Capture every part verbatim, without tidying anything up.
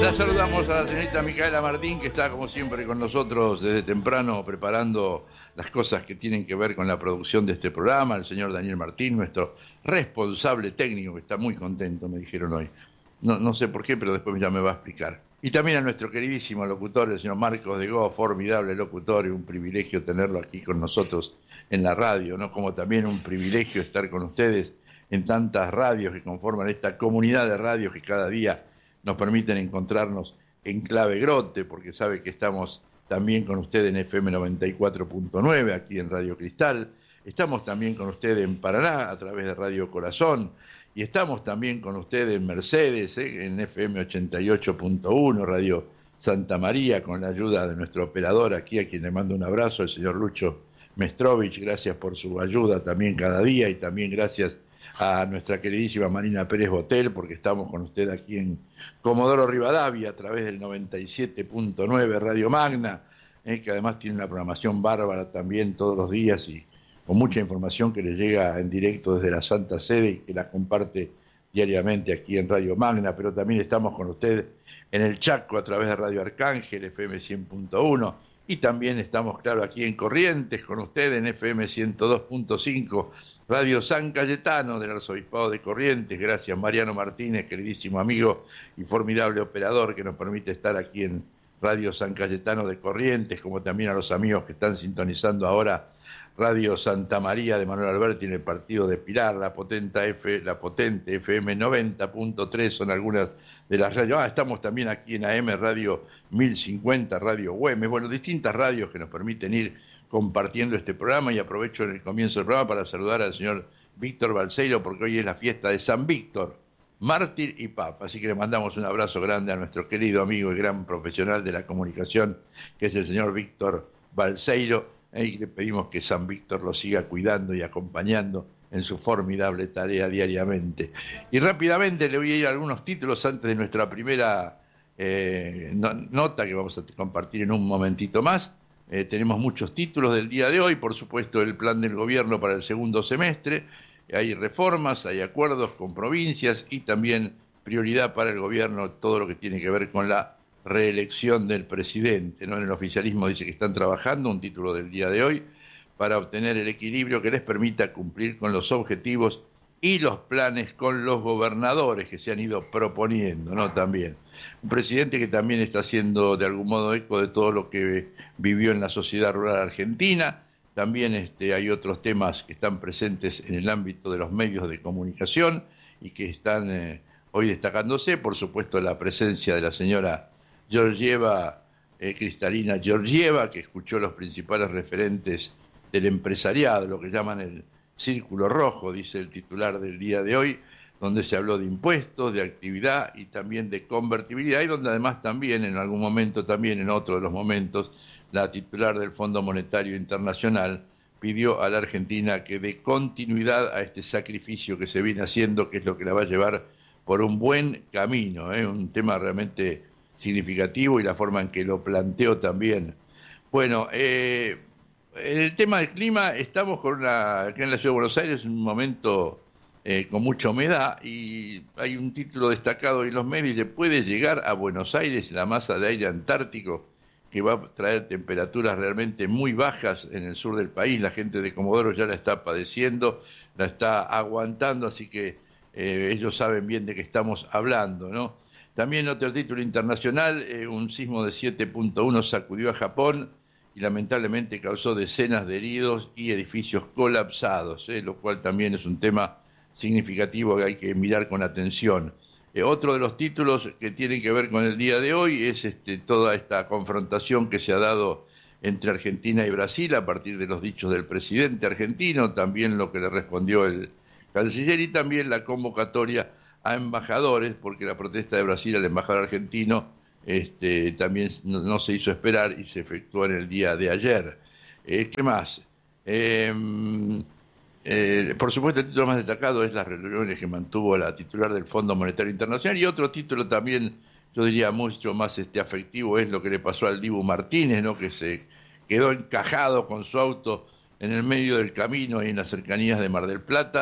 La saludamos a la señorita Micaela Martín, que está como siempre con nosotros desde temprano preparando las cosas que tienen que ver con la producción de este programa. El señor Daniel Martín, nuestro responsable técnico, que está muy contento, me dijeron hoy. No, no sé por qué, pero después ya me va a explicar. Y también a nuestro queridísimo locutor, el señor Marcos de Go, formidable locutor, y un privilegio tenerlo aquí con nosotros en la radio, ¿no? Como también un privilegio estar con ustedes en tantas radios que conforman esta comunidad de radios que cada día nos permiten encontrarnos en clave grote, porque sabe que estamos también con usted en F M noventa y cuatro punto nueve, aquí en Radio Cristal. Estamos también con usted en Paraná, a través de Radio Corazón. Y estamos también con usted en Mercedes, ¿eh? en F M ochenta y ocho punto uno, Radio Santa María, con la ayuda de nuestro operador aquí, a quien le mando un abrazo, el señor Lucho Mestrovich. Gracias por su ayuda también cada día, y también gracias a nuestra queridísima Marina Pérez Botel, porque estamos con usted aquí en Comodoro Rivadavia a través del noventa y siete punto nueve Radio Magna, eh, que además tiene una programación bárbara también todos los días y con mucha información que le llega en directo desde la Santa Sede y que la comparte diariamente aquí en Radio Magna. Pero también estamos con usted en el Chaco a través de Radio Arcángel, F M cien punto uno, y también estamos, claro, aquí en Corrientes con usted en F M ciento dos punto cinco, Radio San Cayetano del Arzobispado de Corrientes. Gracias, Mariano Martínez, queridísimo amigo y formidable operador que nos permite estar aquí en Radio San Cayetano de Corrientes, como también a los amigos que están sintonizando ahora Radio Santa María de Manuel Alberti en el partido de Pilar, la potente, F, la potente F M noventa punto tres, son algunas de las radios. Ah, estamos también aquí en A M Radio mil cincuenta, Radio Güemes, bueno, distintas radios que nos permiten ir compartiendo este programa, y aprovecho en el comienzo del programa para saludar al señor Víctor Balseiro, porque hoy es la fiesta de San Víctor, mártir y papa, así que le mandamos un abrazo grande a nuestro querido amigo y gran profesional de la comunicación, que es el señor Víctor Balseiro, y le pedimos que San Víctor lo siga cuidando y acompañando en su formidable tarea diariamente. Y rápidamente le voy a ir a algunos títulos antes de nuestra primera eh, no, nota que vamos a compartir en un momentito más. Eh, tenemos muchos títulos del día de hoy, por supuesto el plan del gobierno para el segundo semestre, hay reformas, hay acuerdos con provincias y también prioridad para el gobierno todo lo que tiene que ver con la reelección del presidente, ¿no? En el oficialismo dice que están trabajando, un título del día de hoy, para obtener el equilibrio que les permita cumplir con los objetivos y los planes con los gobernadores que se han ido proponiendo, ¿no? También. Un presidente que también está haciendo de algún modo eco de todo lo que vivió en la sociedad rural argentina. También este, hay otros temas que están presentes en el ámbito de los medios de comunicación y que están eh, hoy destacándose. Por supuesto, la presencia de la señora Georgieva, eh, Cristalina Georgieva, que escuchó los principales referentes del empresariado, lo que llaman el Círculo Rojo, dice el titular del día de hoy, donde se habló de impuestos, de actividad y también de convertibilidad, y donde además también, en algún momento, también en otro de los momentos, la titular del Fondo Monetario Internacional pidió a la Argentina que dé continuidad a este sacrificio que se viene haciendo, que es lo que la va a llevar por un buen camino, ¿eh? Un tema realmente significativo, y la forma en que lo planteó también. Bueno, eh, en el tema del clima estamos con una, acá en la Ciudad de Buenos Aires, un momento eh, con mucha humedad, y hay un título destacado en los medios: dice, puede llegar a Buenos Aires la masa de aire antártico, que va a traer temperaturas realmente muy bajas en el sur del país. La gente de Comodoro ya la está padeciendo, la está aguantando, así que eh, ellos saben bien de qué estamos hablando, ¿no? También otro título internacional, eh, un sismo de siete punto uno sacudió a Japón y lamentablemente causó decenas de heridos y edificios colapsados, eh, lo cual también es un tema significativo que hay que mirar con atención. Eh, otro de los títulos que tienen que ver con el día de hoy es este, toda esta confrontación que se ha dado entre Argentina y Brasil a partir de los dichos del presidente argentino, también lo que le respondió el canciller, y también la convocatoria a embajadores, porque la protesta de Brasil al embajador argentino este, también no, no se hizo esperar y se efectuó en el día de ayer. Eh, ¿Qué más? Eh, eh, por supuesto, el título más destacado es las reuniones que mantuvo la titular del Fondo Monetario Internacional, y otro título también, yo diría mucho más este, afectivo, es lo que le pasó al Dibu Martínez, ¿no? Que se quedó encajado con su auto en el medio del camino y en las cercanías de Mar del Plata,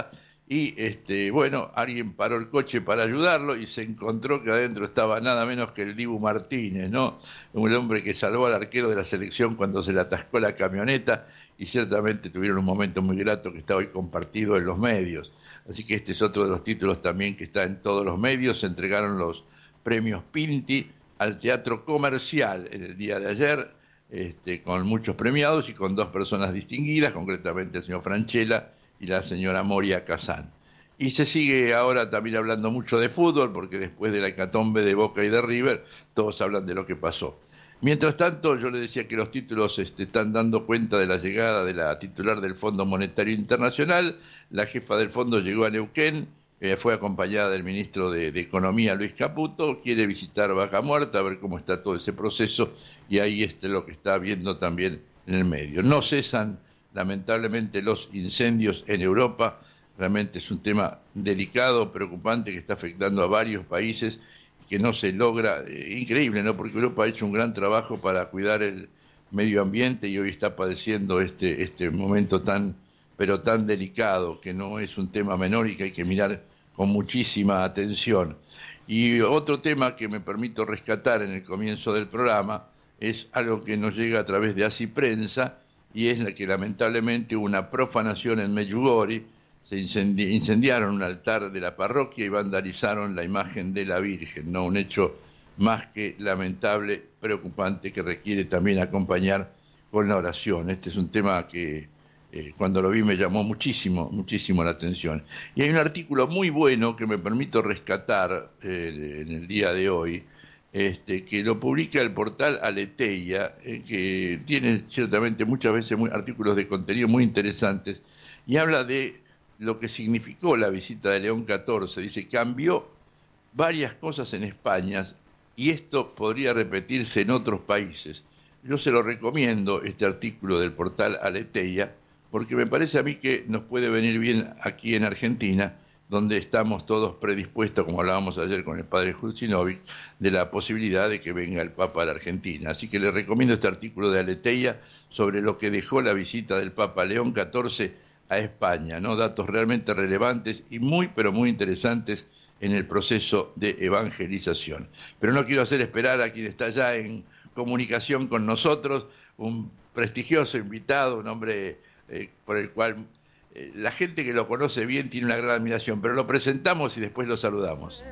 y este, bueno, alguien paró el coche para ayudarlo y se encontró que adentro estaba nada menos que el Dibu Martínez, ¿no? Un hombre que salvó al arquero de la selección cuando se le atascó la camioneta, y ciertamente tuvieron un momento muy grato que está hoy compartido en los medios. Así que este es otro de los títulos también que está en todos los medios. Se entregaron los premios Pinti al Teatro Comercial en el día de ayer, este, con muchos premiados y con dos personas distinguidas, concretamente el señor Franchella y la señora Moria Kazán. Y se sigue ahora también hablando mucho de fútbol, porque después de la hecatombe de Boca y de River, todos hablan de lo que pasó. Mientras tanto, yo le decía que los títulos este, están dando cuenta de la llegada de la titular del Fondo Monetario Internacional. La jefa del fondo llegó a Neuquén, eh, fue acompañada del ministro de, de Economía, Luis Caputo, quiere visitar Vaca Muerta, a ver cómo está todo ese proceso, y ahí es lo que está viendo también en el medio. No cesan, lamentablemente, los incendios en Europa. Realmente es un tema delicado, preocupante, que está afectando a varios países, que no se logra, eh, increíble, ¿no? Porque Europa ha hecho un gran trabajo para cuidar el medio ambiente y hoy está padeciendo este, este momento tan, pero tan delicado, que no es un tema menor y que hay que mirar con muchísima atención. Y otro tema que me permito rescatar en el comienzo del programa es algo que nos llega a través de Así Prensa, y es la que lamentablemente hubo una profanación en Medjugorje. Se incendi incendiaron un altar de la parroquia y vandalizaron la imagen de la Virgen, ¿no? Un hecho más que lamentable, preocupante, que requiere también acompañar con la oración. Este es un tema que eh, cuando lo vi me llamó muchísimo, muchísimo la atención. Y hay un artículo muy bueno que me permito rescatar eh, en el día de hoy, este, que lo publica el portal Aleteia, eh, que tiene ciertamente muchas veces muy, artículos de contenido muy interesantes, y habla de lo que significó la visita de León catorce. Dice, cambió varias cosas en España y esto podría repetirse en otros países. Yo se lo recomiendo, este artículo del portal Aleteia, porque me parece a mí que nos puede venir bien aquí en Argentina, donde estamos todos predispuestos, como hablábamos ayer con el padre Julcinovic, de la posibilidad de que venga el Papa a la Argentina. Así que les recomiendo este artículo de Aleteia sobre lo que dejó la visita del Papa León catorce a España, ¿no? Datos realmente relevantes y muy, pero muy interesantes en el proceso de evangelización. Pero no quiero hacer esperar a quien está ya en comunicación con nosotros, un prestigioso invitado, un hombre eh, por el cual eh, la gente que lo conoce bien tiene una gran admiración, pero lo presentamos y después lo saludamos.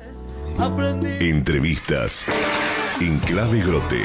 Entrevistas en Clave Grote.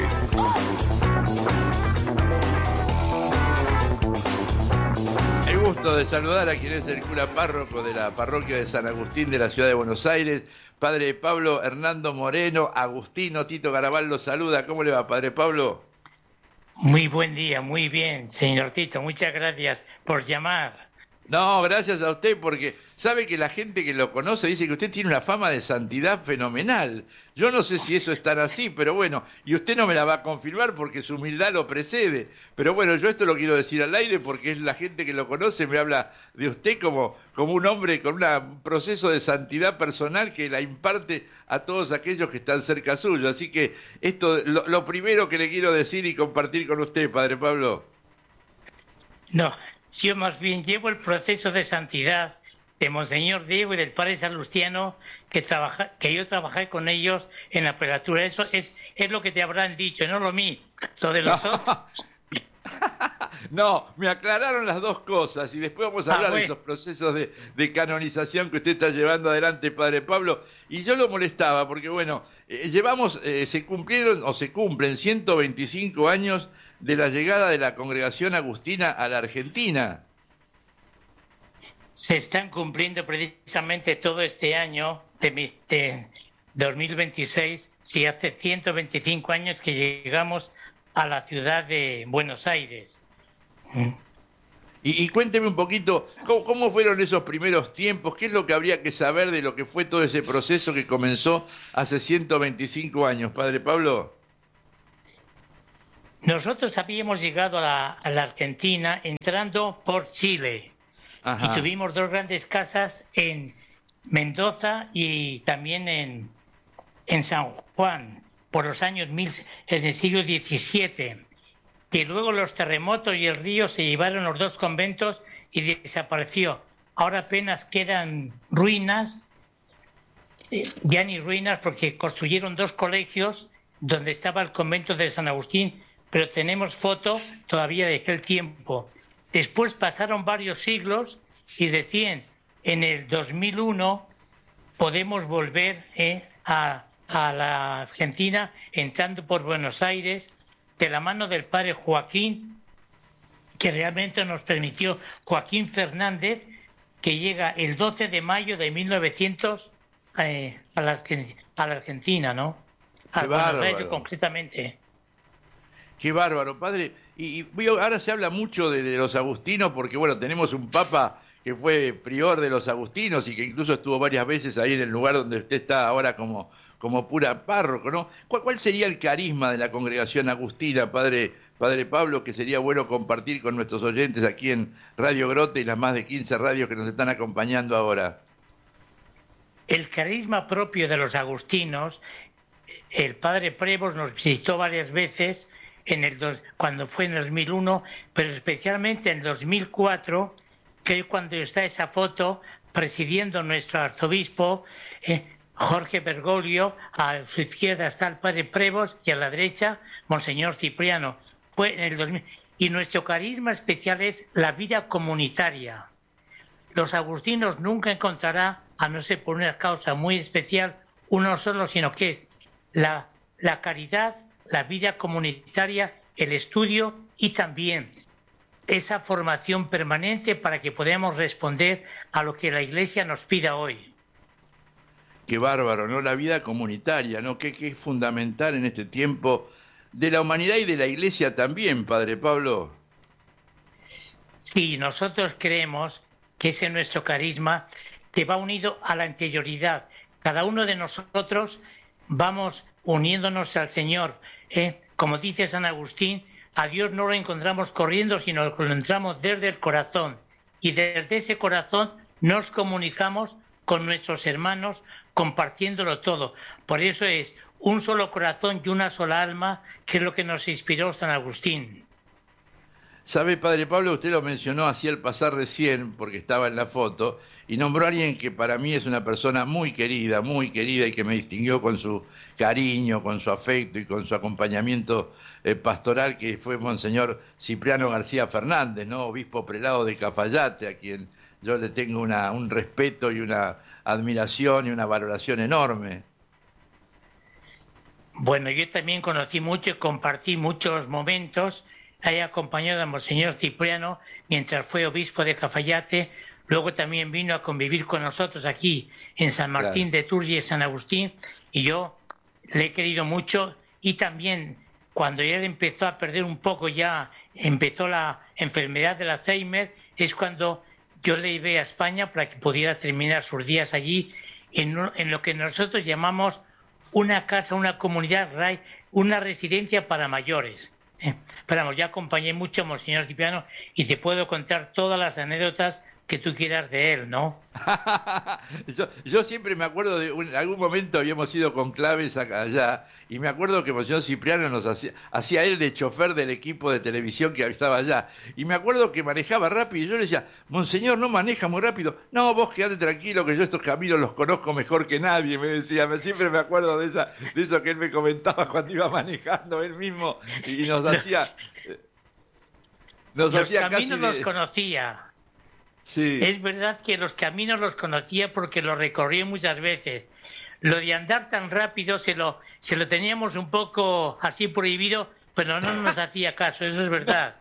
De saludar a quien es el cura párroco de la parroquia de San Agustín de la ciudad de Buenos Aires, padre Pablo Hernando Moreno. Agustino Tito Garabal lo saluda. ¿Cómo le va, padre Pablo? Muy buen día, muy bien, señor Tito. Muchas gracias por llamar. No, gracias a usted, porque sabe que la gente que lo conoce dice que usted tiene una fama de santidad fenomenal. Yo no sé si eso es tan así, pero bueno, y usted no me la va a confirmar porque su humildad lo precede. Pero bueno, yo esto lo quiero decir al aire porque es la gente que lo conoce, me habla de usted como, como un hombre con una, un proceso de santidad personal que la imparte a todos aquellos que están cerca suyo. Así que esto, lo, lo primero que le quiero decir y compartir con usted, padre Pablo. No. Yo más bien llevo el proceso de santidad de Monseñor Diego y del Padre Salustiano, que, trabaja, que yo trabajé con ellos en la prelatura. Eso es, es lo que te habrán dicho, no lo mío, lo de los otros. No, me aclararon las dos cosas y después vamos a hablar ah, bueno. de esos procesos de, de canonización que usted está llevando adelante, padre Pablo. Y yo lo molestaba porque, bueno, eh, llevamos, eh, se cumplieron o se cumplen ciento veinticinco años de la llegada de la congregación agustina a la Argentina. Se están cumpliendo precisamente todo este año de, de dos mil veintiséis, si hace ciento veinticinco años que llegamos a la ciudad de Buenos Aires. Y, y cuénteme un poquito, ¿cómo, ¿cómo fueron esos primeros tiempos? ¿Qué es lo que habría que saber de lo que fue todo ese proceso que comenzó hace ciento veinticinco años, padre Pablo? Nosotros habíamos llegado a la, a la Argentina entrando por Chile. Ajá. Y tuvimos dos grandes casas en Mendoza y también en, en San Juan por los años mil, en el siglo diecisiete. Que luego los terremotos y el río se llevaron los dos conventos y desapareció. ahora apenas quedan ruinas, ya ni ruinas porque construyeron dos colegios donde estaba el convento de San Agustín, pero tenemos foto todavía de aquel tiempo. Después pasaron varios siglos y recién en el dos mil uno podemos volver eh, a, a la Argentina, entrando por Buenos Aires, de la mano del padre Joaquín, que realmente nos permitió, Joaquín Fernández, que llega el doce de mayo de mil novecientos eh, a, la, a la Argentina, ¿no? A Qué Buenos bárbaro. Aires concretamente. Qué bárbaro, padre. Y, y ahora se habla mucho de, de los agustinos porque, bueno, tenemos un papa que fue prior de los agustinos y que incluso estuvo varias veces ahí en el lugar donde usted está ahora como, como pura párroco, ¿no? ¿Cuál, cuál sería el carisma de la congregación agustina, padre, padre Pablo, que sería bueno compartir con nuestros oyentes aquí en Radio Grote y las más de quince radios que nos están acompañando ahora? El carisma propio de los agustinos, el padre Prevost nos visitó varias veces en el dos, cuando fue en el dos mil uno, pero especialmente en el dos mil cuatro, que es cuando está esa foto presidiendo nuestro arzobispo eh, Jorge Bergoglio. A su izquierda está el padre Prevost y a la derecha Monseñor Cipriano. Fue en el dos mil. Y nuestro carisma especial es la vida comunitaria. Los agustinos nunca encontrará, a no ser por una causa muy especial, uno solo, sino que es la, la caridad, la vida comunitaria, el estudio y también esa formación permanente para que podamos responder a lo que la Iglesia nos pida hoy. Qué bárbaro, ¿no? La vida comunitaria, ¿no? Que, que es fundamental en este tiempo de la humanidad y de la Iglesia también, padre Pablo. Sí, nosotros creemos que ese nuestro carisma que va unido a la anterioridad. Cada uno de nosotros vamos uniéndonos al Señor. ¿eh? Como dice San Agustín, a Dios no lo encontramos corriendo, sino que lo encontramos desde el corazón. Y desde ese corazón nos comunicamos con nuestros hermanos, compartiéndolo todo. Por eso es un solo corazón y una sola alma, que es lo que nos inspiró San Agustín. ¿Sabe, padre Pablo? Usted lo mencionó así al pasar recién, porque estaba en la foto, y nombró a alguien que para mí es una persona muy querida, muy querida, y que me distinguió con su cariño, con su afecto y con su acompañamiento eh, pastoral, que fue Monseñor Cipriano García Fernández, ¿no? Obispo prelado de Cafayate, a quien yo le tengo una, un respeto y una admiración y una valoración enorme. Bueno, yo también conocí mucho y compartí muchos momentos. He acompañado a Monseñor Cipriano mientras fue obispo de Cafayate. Luego también vino a convivir con nosotros aquí en San Martín claro. de Tours y San Agustín. Y yo le he querido mucho. Y también cuando él empezó a perder un poco, ya empezó la enfermedad del Alzheimer, es cuando yo le llevé a España para que pudiera terminar sus días allí en, en lo que nosotros llamamos una casa, una comunidad, una residencia para mayores. Eh, pero vamos, ya acompañé mucho a Monseñor Cipriano y te puedo contar todas las anécdotas que tú quieras de él, ¿no? yo, yo siempre me acuerdo de un, en algún momento habíamos ido con claves acá, allá, y me acuerdo que Monseñor Cipriano nos hacía, hacía él de chofer del equipo de televisión que estaba allá, y me acuerdo que manejaba rápido, y yo le decía, Monseñor, no maneja muy rápido. No, vos quedate tranquilo, que yo estos caminos los conozco mejor que nadie, me decía. Me, siempre me acuerdo de, esa, de eso que él me comentaba cuando iba manejando él mismo, y nos hacía... Nos los hacía caminos casi de... los conocía. Sí. Es verdad que los caminos los conocía porque los recorrí muchas veces. Lo de andar tan rápido se lo, se lo teníamos un poco así prohibido, pero no nos hacía caso, eso es verdad.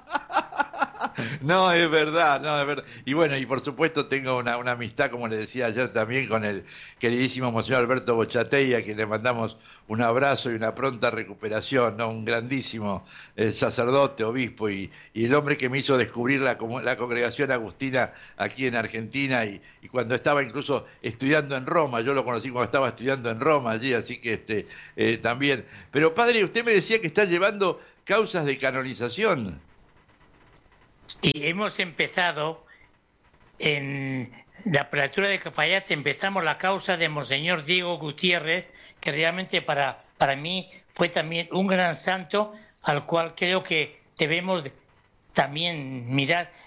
No, es verdad, no, es verdad. Y bueno, y por supuesto tengo una, una amistad, como le decía ayer también, con el queridísimo Monseñor Alberto Bochatey, a quien le mandamos un abrazo y una pronta recuperación, ¿no? Un grandísimo eh, sacerdote, obispo, y, y el hombre que me hizo descubrir la, la congregación agustina aquí en Argentina, y, y cuando estaba incluso estudiando en Roma, yo lo conocí cuando estaba estudiando en Roma allí, así que este eh, también. Pero padre, usted me decía que está llevando causas de canonización. Sí, hemos empezado en la apertura de Cafayate, empezamos la causa de Monseñor Diego Gutiérrez, que realmente para, para mí fue también un gran santo, al cual creo que debemos también mirar.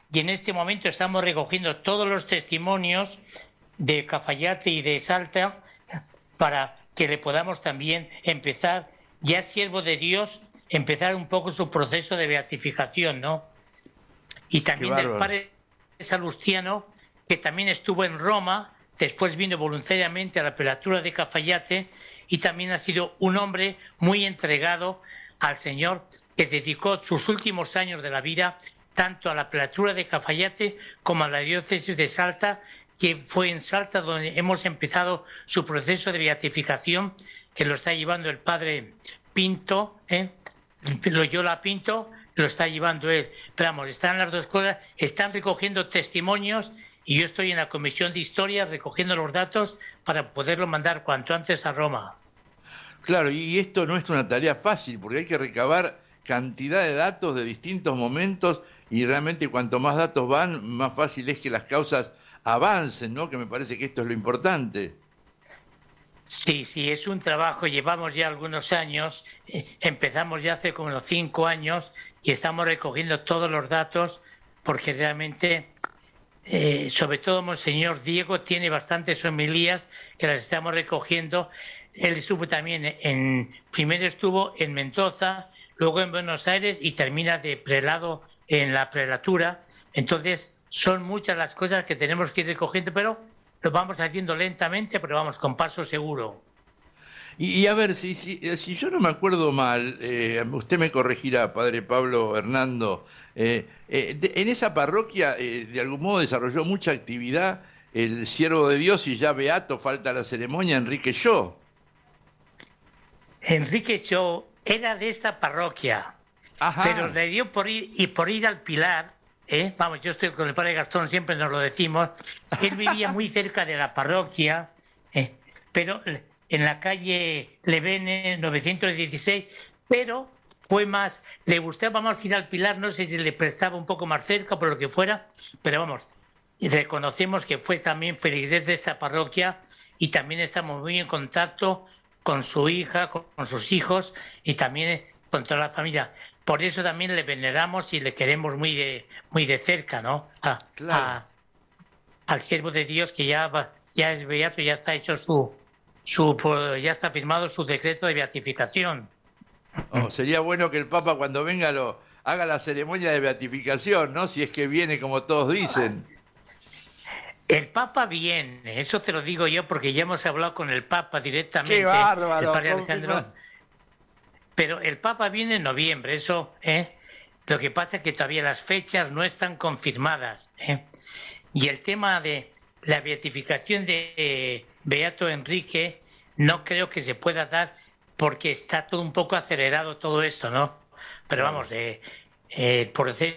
y en este momento estamos recogiendo todos los testimonios de Cafayate y de Salta para que le podamos también empezar, ya siervo de Dios, empezar un poco su proceso de beatificación, ¿no? Y también del padre Salustiano, que también estuvo en Roma, después vino voluntariamente a la prelatura de Cafayate y también ha sido un hombre muy entregado al Señor, que dedicó sus últimos años de la vida tanto a la prelatura de Cafayate como a la diócesis de Salta, que fue en Salta donde hemos empezado su proceso de beatificación, que lo está llevando el padre Pinto, ¿eh? Loyola Pinto, lo está llevando él. Pero vamos, están las dos cosas, están recogiendo testimonios y yo estoy en la comisión de historia recogiendo los datos para poderlo mandar cuanto antes a Roma. Claro, y esto no es una tarea fácil porque hay que recabar cantidad de datos de distintos momentos y realmente cuanto más datos van, más fácil es que las causas avancen, ¿no? Que me parece que esto es lo importante. Sí, sí, es un trabajo, llevamos ya algunos años, eh, empezamos ya hace como unos cinco años y estamos recogiendo todos los datos porque realmente, eh, sobre todo Monseñor Diego tiene bastantes homilías que las estamos recogiendo. Él estuvo también en, primero estuvo en Mendoza, luego en Buenos Aires y termina de prelado en la prelatura. Entonces son muchas las cosas que tenemos que ir recogiendo, pero lo vamos haciendo lentamente, pero vamos con paso seguro. Y, y a ver, si, si, si yo no me acuerdo mal, eh, usted me corregirá, padre Pablo Hernando, eh, eh, de, en esa parroquia eh, de algún modo desarrolló mucha actividad el siervo de Dios y ya beato, falta la ceremonia, Enrique Yo. Enrique Yo era de esta parroquia, Ajá. pero le dio por ir, y por ir al Pilar, ¿eh? Vamos, yo estoy con el padre Gastón, siempre nos lo decimos, él vivía muy cerca de la parroquia, ¿eh? pero en la calle Levene novecientos dieciséis, pero fue más, le gustaba más ir al Pilar, no sé si le prestaba un poco más cerca, por lo que fuera, pero vamos, reconocemos que fue también feligrés de esta parroquia y también estamos muy en contacto con su hija, con, con sus hijos y también con toda la familia. Por eso también le veneramos y le queremos muy de muy de cerca, ¿no? A, claro. a, al siervo de Dios que ya va, ya es beato, ya está hecho su su ya está firmado su decreto de beatificación. Oh, sería bueno que el Papa cuando venga lo haga la ceremonia de beatificación, ¿no? Si es que viene como todos dicen. El Papa viene, eso te lo digo yo porque ya hemos hablado con el Papa directamente. ¡Qué bárbaro! El padre Alejandro. Pero el Papa viene en noviembre, eso, ¿eh? Lo que pasa es que todavía las fechas no están confirmadas, ¿eh? Y el tema de la beatificación de eh, Beato Enrique no creo que se pueda dar porque está todo un poco acelerado todo esto, ¿no? Pero vamos, eh, eh, por decir...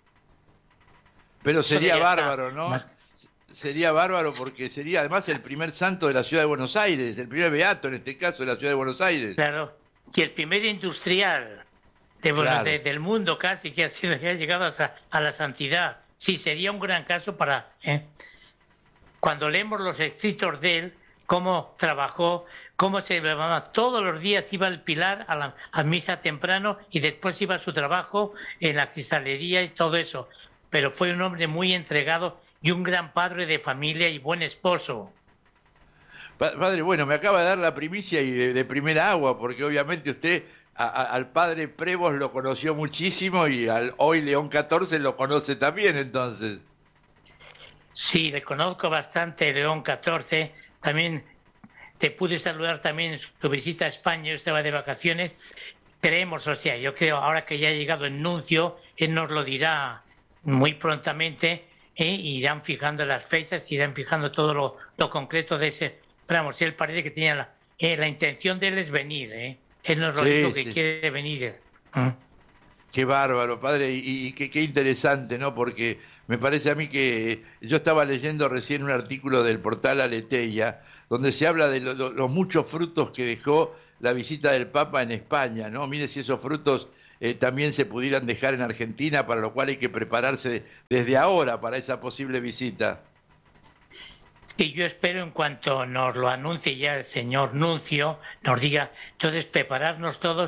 Pero sería bárbaro, ¿no? Más... Sería bárbaro porque sería además el primer santo de la ciudad de Buenos Aires, el primer beato en este caso de la ciudad de Buenos Aires. Claro, y el primer industrial de, bueno, claro. de, del mundo casi que ha sido que ha llegado hasta a la santidad. Sí, sería un gran caso para... ¿eh? Cuando leemos los escritos de él, cómo trabajó, cómo se levantaba, todos los días iba al Pilar a la a misa temprano y después iba a su trabajo en la cristalería y todo eso. Pero fue un hombre muy entregado y un gran padre de familia y buen esposo. Padre, bueno, me acaba de dar la primicia y de, de primera agua, porque obviamente usted a, a, al padre Prevos lo conoció muchísimo y al hoy León catorce lo conoce también, entonces. Sí, le conozco bastante León catorce, también te pude saludar también en su visita a España, yo estaba de vacaciones. Creemos, o sea, yo creo ahora que ya ha llegado el nuncio, él nos lo dirá muy prontamente, ¿eh? Irán fijando las fechas, irán fijando todo lo, lo concreto de ese. Pero vamos, él parece que tenía la, eh, la intención de él es venir, ¿eh? Él nos lo sí, dijo que sí. quiere venir. ¿Mm? Qué bárbaro, padre, y, y qué, qué interesante, ¿no? Porque me parece a mí que yo estaba leyendo recién un artículo del portal Aleteia, donde se habla de lo, lo, los muchos frutos que dejó la visita del Papa en España, ¿no? Mire si esos frutos eh, también se pudieran dejar en Argentina, para lo cual hay que prepararse desde ahora para esa posible visita. Y yo espero en cuanto nos lo anuncie ya el señor Nuncio, nos diga, entonces prepararnos todos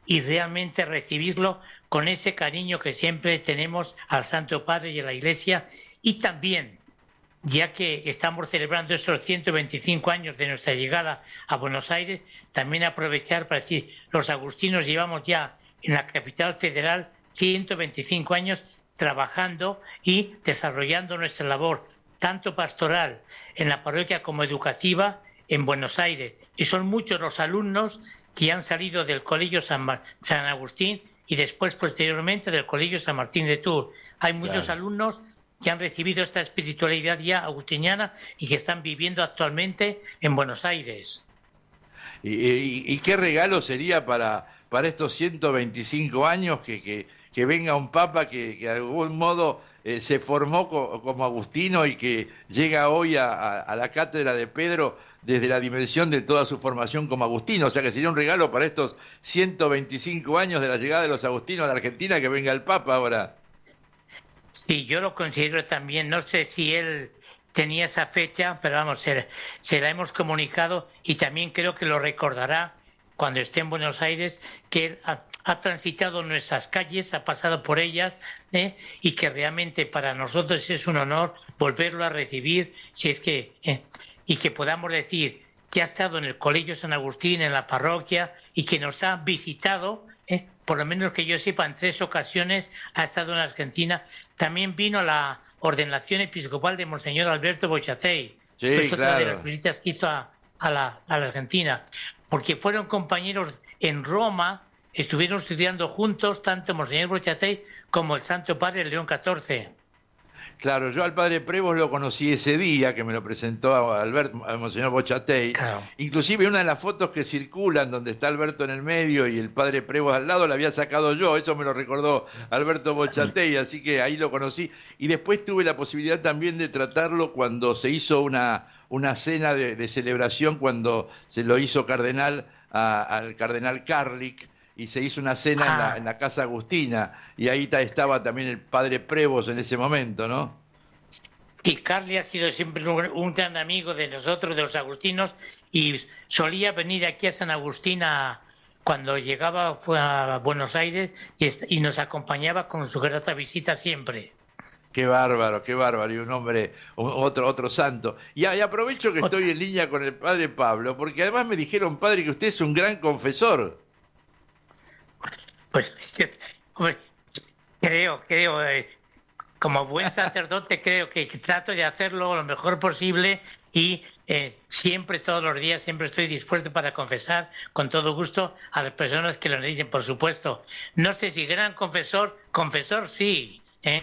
y realmente recibirlo con ese cariño que siempre tenemos al Santo Padre y a la Iglesia. Y también, ya que estamos celebrando esos ciento veinticinco años de nuestra llegada a Buenos Aires, también aprovechar para decir, los agustinos llevamos ya en la capital federal ciento veinticinco años trabajando y desarrollando nuestra labor, tanto pastoral en la parroquia como educativa en Buenos Aires. Y son muchos los alumnos que han salido del Colegio San, Mar- San Agustín y después, posteriormente, del Colegio San Martín de Tours. Hay muchos claro. alumnos que han recibido esta espiritualidad ya agustiniana y que están viviendo actualmente en Buenos Aires. ¿Y, y, y qué regalo sería para, para estos ciento veinticinco años que, que, que venga un papa que, que de algún modo eh, se formó co, como agustino y que llega hoy a, a, a la cátedra de Pedro desde la dimensión de toda su formación como agustino? O sea que sería un regalo para estos ciento veinticinco años de la llegada de los agustinos a la Argentina que venga el papa ahora. Sí, yo lo considero también. No sé si él tenía esa fecha, pero vamos, se, se la hemos comunicado y también creo que lo recordará cuando esté en Buenos Aires, que él ha, ha transitado nuestras calles, ha pasado por ellas, ¿eh? y que realmente para nosotros es un honor volverlo a recibir, si es que eh, y que podamos decir que ha estado en el Colegio San Agustín, en la parroquia, y que nos ha visitado. Eh, por lo menos que yo sepa, en tres ocasiones ha estado en Argentina. También vino a la ordenación episcopal de Monseñor Alberto Bochatey. Sí, es otra claro. de las visitas que hizo a, a, la, a la Argentina. Porque fueron compañeros en Roma, estuvieron estudiando juntos tanto Monseñor Bochatey como el Santo Padre León catorce. Claro, yo al padre Prevos lo conocí ese día, que me lo presentó a Alberto, a Monseñor Bochatey. Claro. Inclusive una de las fotos que circulan, donde está Alberto en el medio y el padre Prevos al lado, la había sacado yo, eso me lo recordó Alberto Bochatey, así que ahí lo conocí. Y después tuve la posibilidad también de tratarlo cuando se hizo una, una cena de, de celebración, cuando se lo hizo cardenal a, al cardenal Karlik, y se hizo una cena ah. en, la, en la Casa Agustina, y ahí estaba también el padre Prevos en ese momento, ¿no? Y Carly ha sido siempre un, un gran amigo de nosotros, de los agustinos, y solía venir aquí a San Agustín a, cuando llegaba a Buenos Aires y, y nos acompañaba con su grata visita siempre. Qué bárbaro, qué bárbaro, y un hombre, otro, otro santo. Y, y aprovecho que estoy en línea con el padre Pablo, porque además me dijeron, padre, que usted es un gran confesor. Pues creo, creo, eh, como buen sacerdote creo que, que trato de hacerlo lo mejor posible y eh, siempre, todos los días, siempre estoy dispuesto para confesar con todo gusto a las personas que lo necesiten, por supuesto. No sé si gran confesor, confesor sí. ¿eh?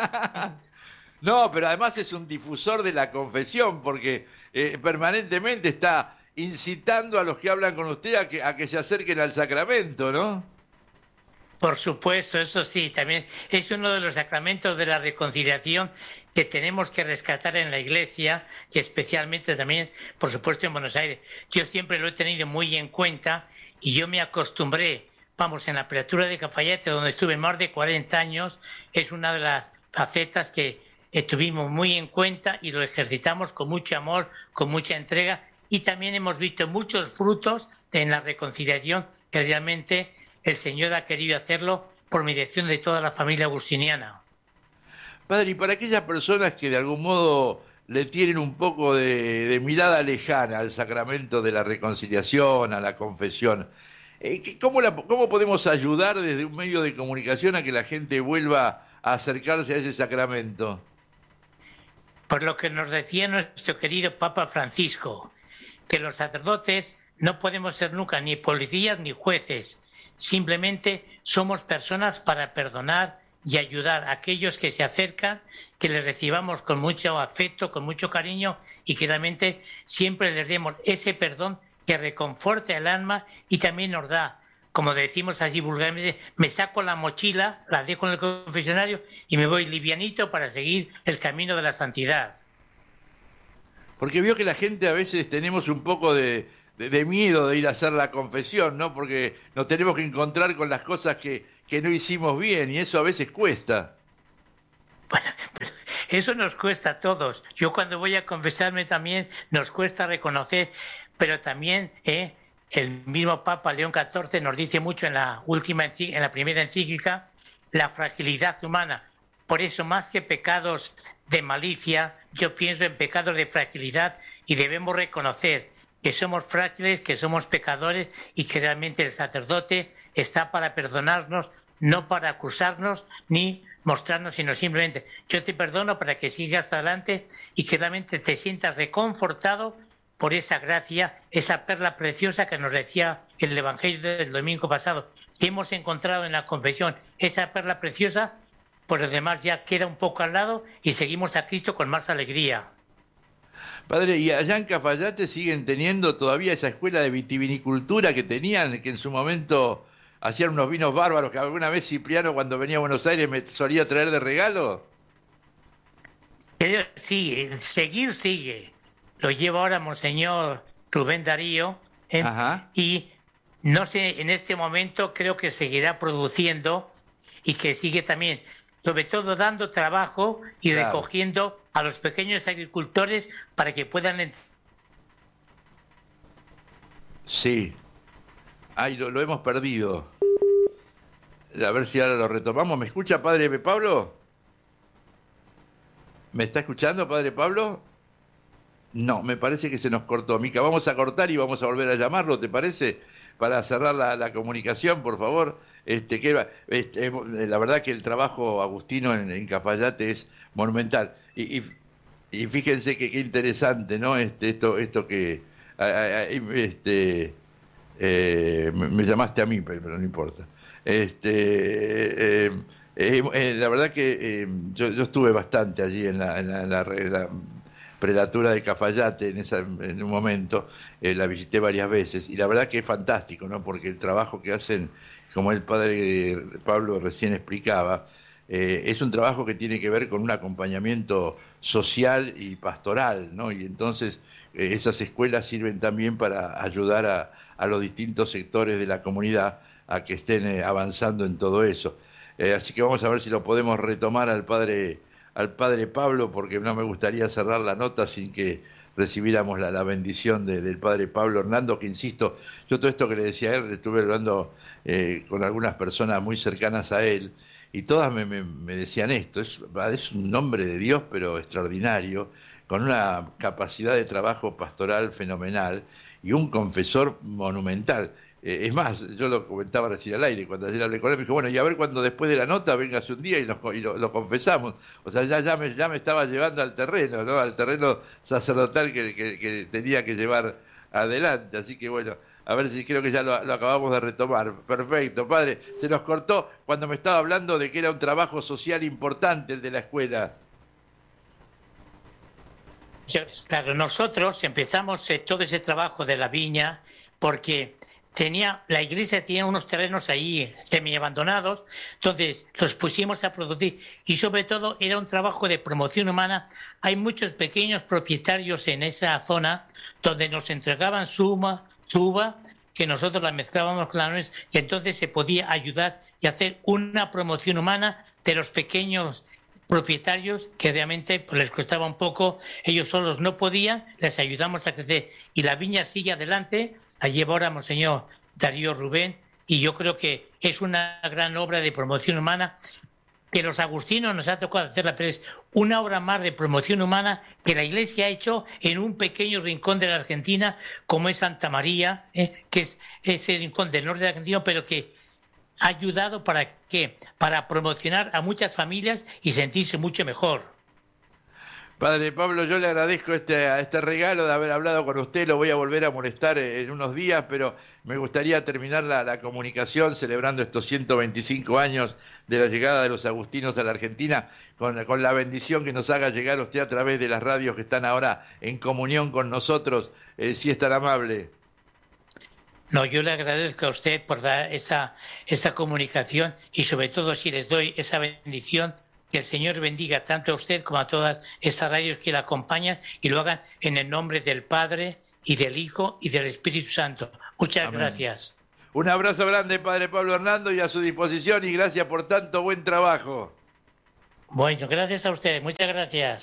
No, pero además es un difusor de la confesión, porque eh, permanentemente está incitando a los que hablan con usted a que, a que se acerquen al sacramento, ¿no? Por supuesto, eso sí, también es uno de los sacramentos de la reconciliación que tenemos que rescatar en la Iglesia y especialmente también, por supuesto, en Buenos Aires. Yo siempre lo he tenido muy en cuenta y yo me acostumbré, vamos, en la apertura de Cafayate, donde estuve más de cuarenta años, es una de las facetas que estuvimos muy en cuenta y lo ejercitamos con mucho amor, con mucha entrega y también hemos visto muchos frutos en la reconciliación que realmente el Señor ha querido hacerlo por mediación de toda la familia agustiniana. Padre, y para aquellas personas que de algún modo le tienen un poco de, de mirada lejana al sacramento de la reconciliación, a la confesión, ¿cómo, la, ¿cómo podemos ayudar desde un medio de comunicación a que la gente vuelva a acercarse a ese sacramento? Por lo que nos decía nuestro querido Papa Francisco, que los sacerdotes no podemos ser nunca ni policías ni jueces, simplemente somos personas para perdonar y ayudar a aquellos que se acercan, que les recibamos con mucho afecto, con mucho cariño y que realmente siempre les demos ese perdón que reconforte el alma y también nos da, como decimos allí vulgarmente, me saco la mochila, la dejo en el confesionario y me voy livianito para seguir el camino de la santidad. Porque veo que la gente a veces tenemos un poco de... De, de miedo de ir a hacer la confesión, ¿no? Porque nos tenemos que encontrar con las cosas que, que no hicimos bien y eso a veces cuesta. Bueno, pues eso nos cuesta a todos. Yo cuando voy a confesarme también nos cuesta reconocer, pero también eh, el mismo Papa León catorce nos dice mucho en la última, en la primera encíclica, la fragilidad humana. Por eso, más que pecados de malicia, yo pienso en pecados de fragilidad, y debemos reconocer que somos frágiles, que somos pecadores, y que realmente el sacerdote está para perdonarnos, no para acusarnos ni mostrarnos, sino simplemente yo te perdono para que sigas adelante y que realmente te sientas reconfortado por esa gracia, esa perla preciosa que nos decía el Evangelio del domingo pasado, que hemos encontrado en la confesión, esa perla preciosa. Por lo demás ya queda un poco al lado y seguimos a Cristo con más alegría. Padre, ¿y allá en Cafayate siguen teniendo todavía esa escuela de vitivinicultura que tenían, que en su momento hacían unos vinos bárbaros, que alguna vez Cipriano cuando venía a Buenos Aires me solía traer de regalo? Sí, seguir sigue. Lo lleva ahora Monseñor Rubén Darío, ¿eh? Y no sé, en este momento creo que seguirá produciendo y que sigue también, sobre todo dando trabajo y claro, recogiendo a los pequeños agricultores para que puedan... Sí. Ay, lo, lo hemos perdido. A ver si ahora lo retomamos. ¿Me escucha, Padre Pablo? ¿Me está escuchando, Padre Pablo? No, me parece que se nos cortó. Mica, vamos a cortar y vamos a volver a llamarlo, ¿te parece? Para cerrar la, la comunicación, por favor. Este, que, este, la verdad que el trabajo agustino en, en Cafayate es monumental. Y, y, y fíjense que qué interesante, ¿no? Este, esto, esto que... Este, eh, me, me llamaste a mí, pero no importa. Este, eh, eh, eh, la verdad que eh, yo, yo estuve bastante allí en la, en la, en la, en la prelatura de Cafayate en, esa, en un momento, eh, la visité varias veces, y la verdad que es fantástico, ¿no? Porque el trabajo que hacen, como el padre Pablo recién explicaba, eh, es un trabajo que tiene que ver con un acompañamiento social y pastoral, ¿no? Y entonces eh, esas escuelas sirven también para ayudar a, a los distintos sectores de la comunidad a que estén eh, avanzando en todo eso. Eh, así que vamos a ver si lo podemos retomar al padre al padre Pablo, porque no me gustaría cerrar la nota sin que recibiéramos la, la bendición de, del padre Pablo Hernando, que insisto, yo todo esto que le decía a él, estuve hablando eh, con algunas personas muy cercanas a él, y todas me, me, me decían esto, es, es un hombre de Dios, pero extraordinario, con una capacidad de trabajo pastoral fenomenal, y un confesor monumental. Eh, es más, yo lo comentaba recién al aire, cuando ayer hablé con él, me dijo, bueno, y a ver cuando después de la nota vengas un día y, nos, y lo, lo confesamos. O sea, ya, ya, me, ya me estaba llevando al terreno, ¿no? Al terreno sacerdotal que, que, que tenía que llevar adelante. Así que bueno, a ver si creo que ya lo, lo acabamos de retomar. Perfecto, padre. Se nos cortó cuando me estaba hablando de que era un trabajo social importante el de la escuela. Claro, nosotros empezamos eh, todo ese trabajo de la viña porque tenía la iglesia tenía unos terrenos ahí semi-abandonados, entonces los pusimos a producir y sobre todo era un trabajo de promoción humana. Hay muchos pequeños propietarios en esa zona donde nos entregaban su uva, su uva que nosotros la mezclábamos con la nuez, y entonces se podía ayudar y hacer una promoción humana de los pequeños propietarios que realmente pues, les costaba un poco, ellos solos no podían, les ayudamos a crecer y la viña sigue adelante. La lleva ahora Monseñor Darío Rubén, y yo creo que es una gran obra de promoción humana que los agustinos nos ha tocado hacerla, pero es una obra más de promoción humana que la Iglesia ha hecho en un pequeño rincón de la Argentina, como es Santa María, eh, que es ese rincón del norte de la Argentina, pero que ha ayudado para ¿qué? Para promocionar a muchas familias y sentirse mucho mejor. Padre Pablo, yo le agradezco este, este regalo de haber hablado con usted, lo voy a volver a molestar en unos días, pero me gustaría terminar la, la comunicación celebrando estos ciento veinticinco años de la llegada de los agustinos a la Argentina, con, con la bendición que nos haga llegar usted a través de las radios que están ahora en comunión con nosotros, eh, si es tan amable. No, yo le agradezco a usted por dar esa, esa comunicación y sobre todo si les doy esa bendición. Que el Señor bendiga tanto a usted como a todas estas radios que la acompañan y lo hagan en el nombre del Padre y del Hijo y del Espíritu Santo. Muchas Amén. Gracias. Un abrazo grande, Padre Pablo Hernando, y a su disposición, y gracias por tanto buen trabajo. Bueno, gracias a usted. Muchas gracias.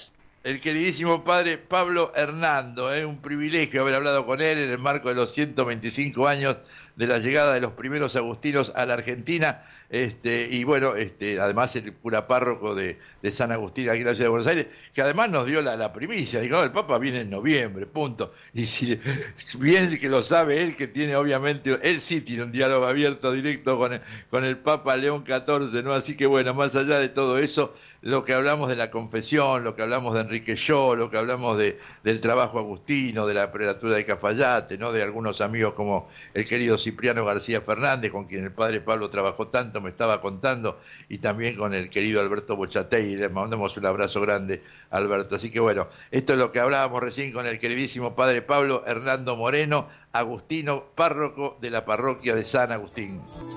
el queridísimo padre Pablo Hernando. Es un privilegio haber hablado con él en el marco de los ciento veinticinco años de la llegada de los primeros agustinos a la Argentina. Este, y bueno, este, además el cura párroco de, de San Agustín aquí en la ciudad de Buenos Aires, que además nos dio la, la primicia. Dijo, no, el Papa viene en noviembre, punto. Y si bien que lo sabe él, que tiene obviamente, él sí tiene un diálogo abierto, directo con el, con el Papa León catorce, ¿no? Así que bueno, más allá de todo eso, lo que hablamos de la confesión, lo que hablamos de Enrique Yo, lo que hablamos de, del trabajo agustino, de la prelatura de Cafayate, ¿no? De algunos amigos como el querido Cipriano García Fernández, con quien el padre Pablo trabajó tanto, me estaba contando, y también con el querido Alberto Bochatey. Le mandamos un abrazo grande a Alberto. Así que bueno, esto es lo que hablábamos recién con el queridísimo padre Pablo Hernando Moreno, agustino, párroco de la parroquia de San Agustín.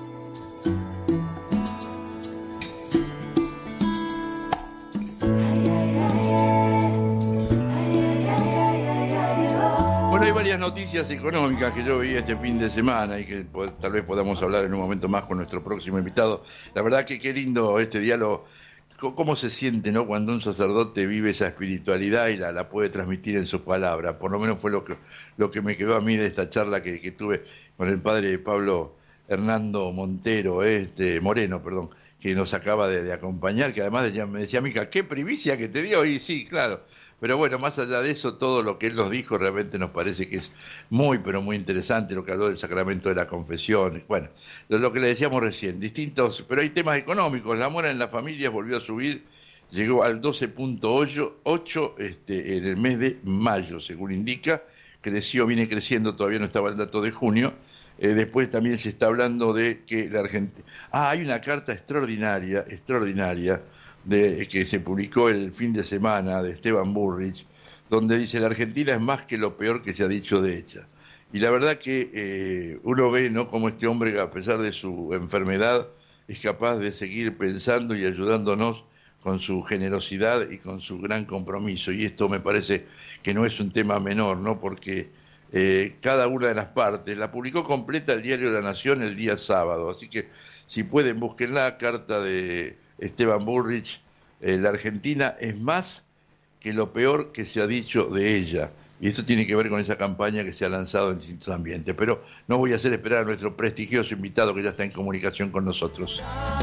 Bueno, hay varias noticias económicas que yo vi este fin de semana y que pues, tal vez podamos hablar en un momento más con nuestro próximo invitado. La verdad que qué lindo este diálogo, cómo se siente, ¿no?, cuando un sacerdote vive esa espiritualidad y la, la puede transmitir en sus palabras. Por lo menos fue lo que, lo que me quedó a mí de esta charla que, que tuve con el padre Pablo Hernando Montero, este, Moreno, perdón, que nos acaba de, de acompañar, que además decía, me decía, Mica, qué primicia que te dio. Y sí, claro. Pero bueno, más allá de eso, todo lo que él nos dijo realmente nos parece que es muy, pero muy interesante, lo que habló del sacramento de la confesión. Bueno, lo, lo que le decíamos recién, distintos, pero hay temas económicos. La mora en las familias volvió a subir, llegó al doce punto ocho este, en el mes de mayo, según indica. Creció, viene creciendo, todavía no estaba el dato de junio. Eh, después también se está hablando de que la Argentina... Ah, hay una carta extraordinaria, extraordinaria, de, que se publicó el fin de semana de Esteban Burrich, donde dice la Argentina es más que lo peor que se ha dicho de ella. Y la verdad que eh, uno ve, ¿no?, cómo este hombre, a pesar de su enfermedad, es capaz de seguir pensando y ayudándonos con su generosidad y con su gran compromiso. Y esto me parece que no es un tema menor, ¿no?, porque eh, cada una de las partes la publicó completa el Diario de la Nación el día sábado. Así que si pueden, busquen la carta de Esteban Burrich, eh, la Argentina es más que lo peor que se ha dicho de ella. Y esto tiene que ver con esa campaña que se ha lanzado en distintos ambientes. Pero no voy a hacer esperar a nuestro prestigioso invitado que ya está en comunicación con nosotros.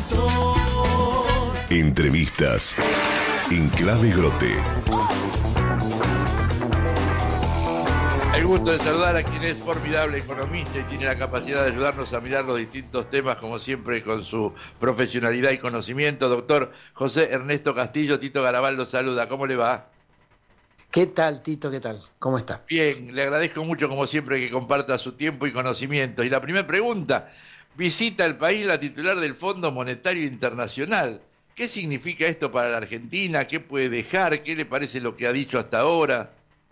Entrevistas en Clave Grote. El gusto de saludar a quien es formidable economista y tiene la capacidad de ayudarnos a mirar los distintos temas, como siempre, con su profesionalidad y conocimiento. Doctor José Ernesto Castillo, Tito Garabal lo saluda. ¿Cómo le va? ¿Qué tal, Tito? ¿Qué tal? ¿Cómo está? Bien, le agradezco mucho, como siempre, que comparta su tiempo y conocimiento. Y la primera pregunta, visita el país la titular del Fondo Monetario Internacional. ¿Qué significa esto para la Argentina? ¿Qué puede dejar? ¿Qué le parece lo que ha dicho hasta ahora?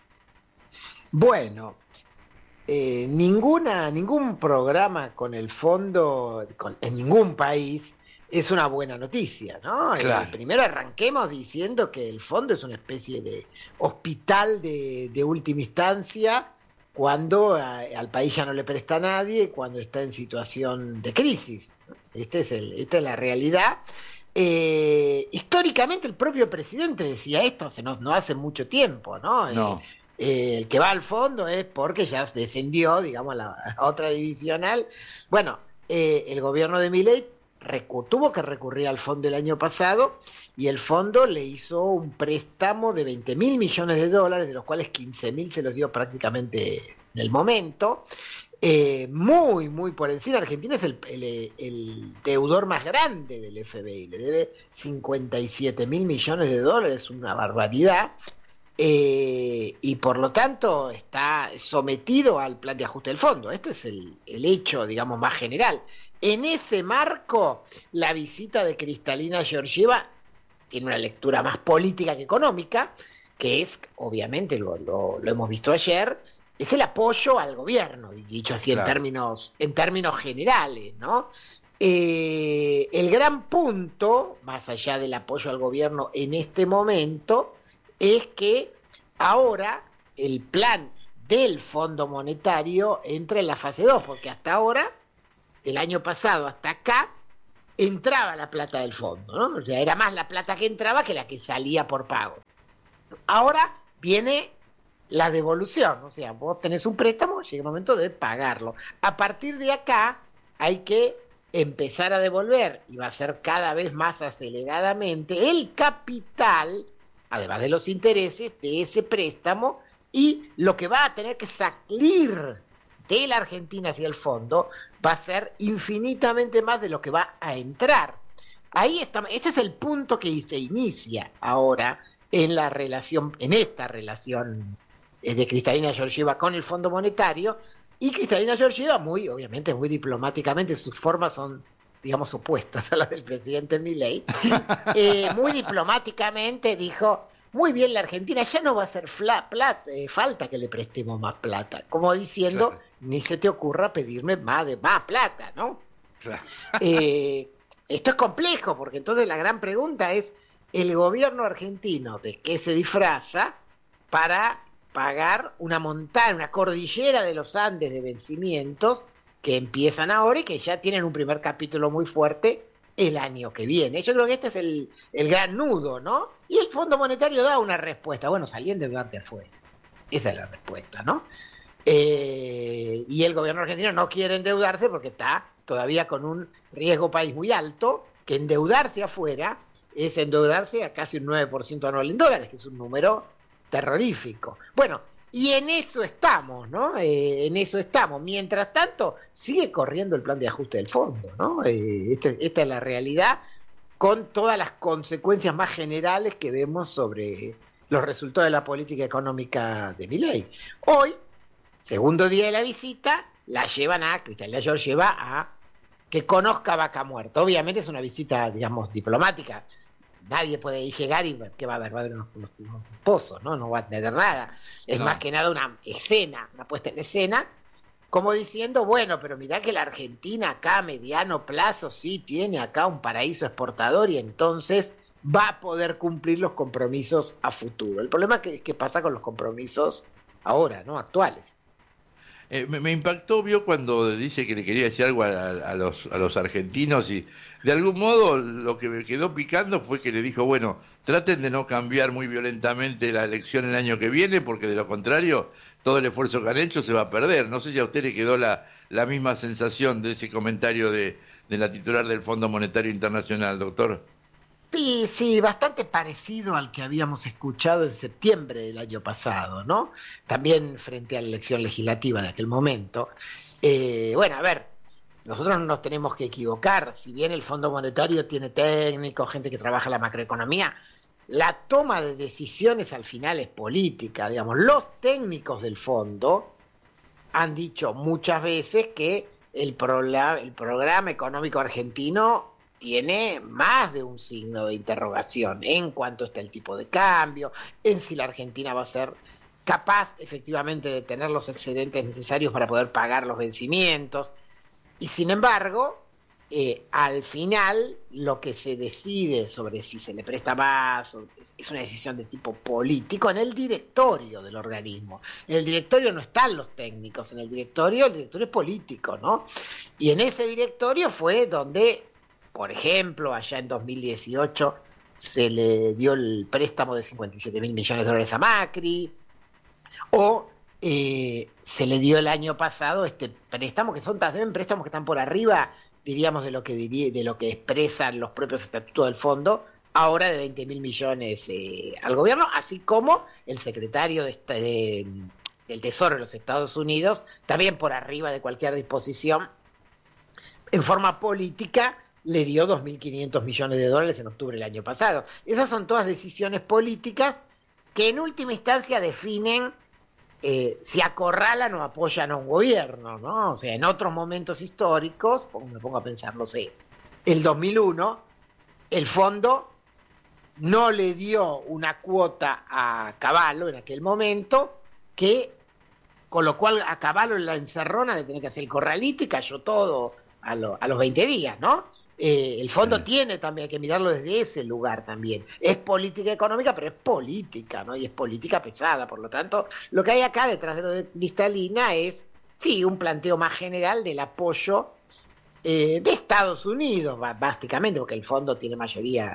Bueno, eh, ninguna, ningún programa con el fondo con, en ningún país es una buena noticia, ¿no? Claro. Eh, primero arranquemos diciendo que el fondo es una especie de hospital de, de última instancia cuando a, al país ya no le presta a nadie, cuando está en situación de crisis. Este es el, esta es la realidad. Eh, históricamente el propio presidente decía esto, hace no, no hace mucho tiempo, ¿no? No. Eh, Eh, el que va al fondo es porque ya descendió, digamos, a la, a la otra divisional. Bueno, eh, el gobierno de Milei recu- tuvo que recurrir al fondo el año pasado y el fondo le hizo un préstamo de veinte mil millones de dólares, de los cuales quince mil se los dio prácticamente en el momento. Eh, muy, muy por encima. Argentina es el, el, el deudor más grande del F B I, le debe cincuenta y siete mil millones de dólares, una barbaridad. Eh, y por lo tanto está sometido al plan de ajuste del fondo. Este es el, el hecho, digamos, más general. En ese marco, la visita de Kristalina Georgieva tiene una lectura más política que económica, que es, obviamente, lo, lo, lo hemos visto ayer, es el apoyo al gobierno, dicho así, claro, en términos, en términos generales, ¿no? Eh, el gran punto, más allá del apoyo al gobierno en este momento, es que ahora el plan del Fondo Monetario entra en la fase dos, porque hasta ahora, el año pasado hasta acá, entraba la plata del fondo, ¿no? O sea, era más la plata que entraba que la que salía por pago. Ahora viene la devolución, o sea, vos tenés un préstamo, llega el momento de pagarlo. A partir de acá hay que empezar a devolver, y va a ser cada vez más aceleradamente, el capital, además de los intereses de ese préstamo, y lo que va a tener que salir de la Argentina hacia el fondo va a ser infinitamente más de lo que va a entrar. Ahí está, ese es el punto que se inicia ahora en la relación, en esta relación de Kristalina Georgieva con el Fondo Monetario, y Kristalina Georgieva, muy, obviamente, muy diplomáticamente, sus formas son, digamos, opuestas a las del presidente Milei, eh, muy diplomáticamente dijo, muy bien, la Argentina ya no va a hacer fla, plata, eh, falta que le prestemos más plata, como diciendo, claro, ni se te ocurra pedirme más de más plata, ¿no? Claro. Eh, esto es complejo, porque entonces la gran pregunta es, el gobierno argentino, ¿de qué se disfraza para pagar una montaña, una cordillera de los Andes de vencimientos que empiezan ahora y que ya tienen un primer capítulo muy fuerte el año que viene? Yo creo que este es el, el gran nudo, ¿no? Y el Fondo Monetario da una respuesta, bueno, salí a endeudarte afuera. Esa es la respuesta, ¿no? Eh, y el gobierno argentino no quiere endeudarse porque está todavía con un riesgo país muy alto, que endeudarse afuera es endeudarse a casi un nueve por ciento anual en dólares, que es un número terrorífico. Bueno, y en eso estamos, ¿no? Eh, en eso estamos. Mientras tanto, sigue corriendo el plan de ajuste del fondo, ¿no? Eh, este, esta es la realidad, con todas las consecuencias más generales que vemos sobre los resultados de la política económica de Milei. Hoy, segundo día de la visita, la llevan a, Kristalina Georgieva, a que conozca Vaca Muerta. Obviamente es una visita, digamos, diplomática. Nadie puede llegar y ¿qué va a haber? Va a haber unos, unos, unos pozos, ¿no? No va a tener nada. Es no. más que nada una escena, una puesta en escena, como diciendo, bueno, pero mirá que la Argentina acá a mediano plazo sí tiene acá un paraíso exportador y entonces va a poder cumplir los compromisos a futuro. El problema es que, que pasa con los compromisos ahora, ¿no? Actuales. Eh, me, me impactó, vio, cuando dice que le quería decir algo a, a, los, a los argentinos, y de algún modo lo que me quedó picando fue que le dijo, bueno, traten de no cambiar muy violentamente la elección el año que viene, porque de lo contrario todo el esfuerzo que han hecho se va a perder. No sé si a usted le quedó la, la misma sensación de ese comentario de, de la titular del Fondo Monetario Internacional, doctor. Sí, sí, bastante parecido al que habíamos escuchado en septiembre del año pasado, ¿no? También frente a la elección legislativa de aquel momento. Eh, bueno, a ver, nosotros no nos tenemos que equivocar, si bien el Fondo Monetario tiene técnicos, gente que trabaja la macroeconomía, la toma de decisiones al final es política, digamos. Los técnicos del fondo han dicho muchas veces que el, programa, el programa económico argentino tiene más de un signo de interrogación en cuanto está el tipo de cambio, en si la Argentina va a ser capaz efectivamente de tener los excedentes necesarios para poder pagar los vencimientos. Y sin embargo, eh, al final lo que se decide sobre si se le presta más es una decisión de tipo político en el directorio del organismo. En el directorio no están los técnicos, en el directorio el directorio es político, ¿no? Y en ese directorio fue donde, por ejemplo, allá en dos mil dieciocho se le dio el préstamo de cincuenta y siete mil millones de dólares a Macri, o eh, se le dio el año pasado este préstamo, que son también préstamos que están por arriba, diríamos, de lo que de lo que expresan los propios estatutos del fondo, ahora de veinte mil millones eh, al gobierno, así como el secretario de, este, de, del Tesoro de los Estados Unidos, también por arriba de cualquier disposición, en forma política, le dio dos mil quinientos millones de dólares en octubre del año pasado. Esas son todas decisiones políticas que en última instancia definen eh, si acorralan o apoyan a un gobierno, ¿no? O sea, en otros momentos históricos, me pongo a pensar, no sé, el dos mil uno, el fondo no le dio una cuota a Cavallo en aquel momento, que con lo cual a Cavallo en la encerrona de tener que hacer el corralito y cayó todo a, lo, a los veinte días, ¿no? Eh, el fondo sí. tiene también que mirarlo desde ese lugar también. Es política económica, pero es política, ¿no? Y es política pesada. Por lo tanto, lo que hay acá detrás de lo de Kristalina es, sí, un planteo más general del apoyo eh, de Estados Unidos, básicamente, porque el fondo tiene mayoría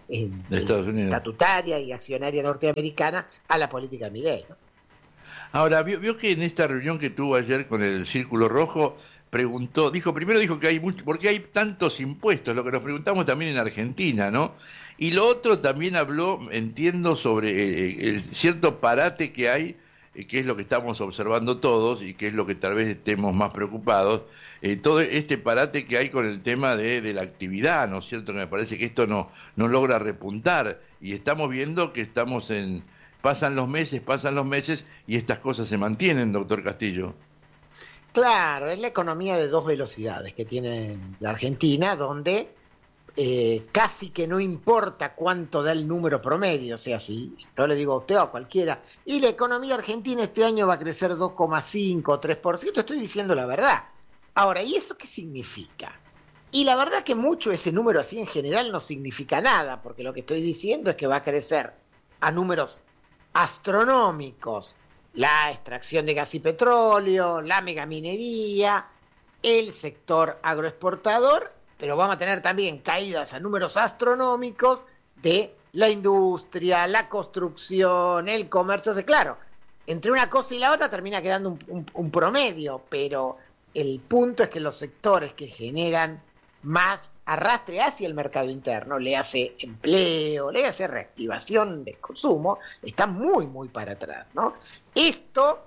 en, de Estados Unidos, estatutaria y accionaria norteamericana, a la política de Milei, ¿no? Ahora, vio, vio que en esta reunión que tuvo ayer con el Círculo Rojo, preguntó, dijo, primero dijo que hay mucho, ¿por qué hay tantos impuestos? Lo que nos preguntamos también en Argentina, ¿no? Y lo otro también habló, entiendo, sobre eh, el cierto parate que hay, eh, que es lo que estamos observando todos y que es lo que tal vez estemos más preocupados, eh, todo este parate que hay con el tema de, de la actividad, ¿no es cierto? Que me parece que esto no, no logra repuntar y estamos viendo que estamos en... Pasan los meses, pasan los meses y estas cosas se mantienen, doctor Castillo. Claro, es la economía de dos velocidades que tiene la Argentina, donde eh, casi que no importa cuánto da el número promedio, o sea, si yo le digo a usted o a cualquiera, y la economía argentina este año va a crecer dos coma cinco o tres por ciento, estoy diciendo la verdad. Ahora, ¿y eso qué significa? Y la verdad que mucho ese número así en general no significa nada, porque lo que estoy diciendo es que va a crecer a números astronómicos la extracción de gas y petróleo, la megaminería, el sector agroexportador, pero vamos a tener también caídas a números astronómicos de la industria, la construcción, el comercio. O sea, claro, entre una cosa y la otra termina quedando un, un, un promedio, pero el punto es que los sectores que generan más arrastre hacia el mercado interno, le hace empleo, le hace reactivación del consumo, está muy, muy para atrás, ¿no? Esto,